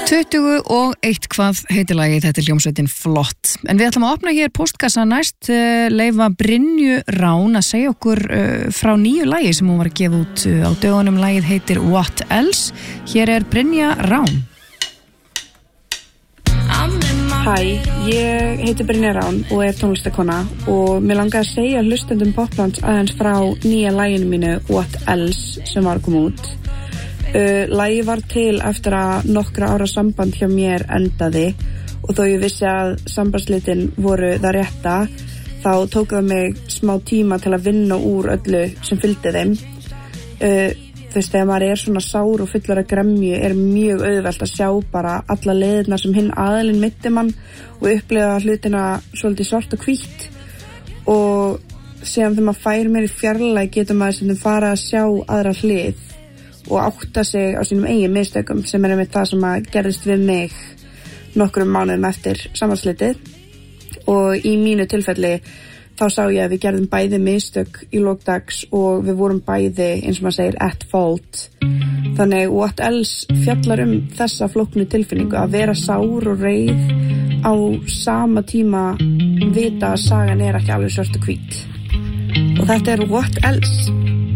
20 og eitthvað heitir lagið, þetta hljómsveitin Flott. En við ætlum að opna hér postkassa næst, leyfa Brynju Rán að segja okkur frá nýju lagi sem hún var að gefa út á dögunum. Lagið heitir What Else. Hér Brynja Rán. Hæ, ég heiti Brynja Rán og tónlistakona og mér langar að segja hlustendum Poplands aðeins frá nýja laginu mínu What Else sem var að koma út. Lagið var til eftir að nokkra ára samband hjá mér endaði og þó ég vissi að sambandslitin voru það rétta þá tók það mig smá tíma til að vinna úr öllu sem fylgdi þeim. Þú veist, þegar maður svona sár og fullur af gremju mjög auðvelt að sjá bara alla leiðirnar sem hinn aðilinn mitti mann og upplifa hlutina svolítið svart og hvítt og síðan þegar maður fær mér í fjarlæg getur maður sem fara að sjá aðra hlið og átta sig á sínum eigin mistökum sem einmitt það sem að gerðist við mig nokkrum mánuðum eftir sambandsslitið og í mínu tilfelli þá sá ég að við gerðum bæði mistök í lok dags og við vorum bæði eins og maður segir at fault. Þannig What Else fjallar þessa flóknu tilfinningu að vera sár og reið á sama tíma vita að sagan ekki alveg svört og hvít. Og þetta What Else.